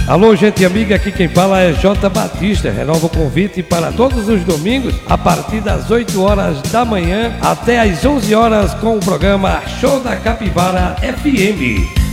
Alô, gente amiga, aqui quem fala é J. Batista. Renova o convite para todos os domingos, a partir das 8 horas da manhã até às 11 horas com o programa Show da Capivara FM.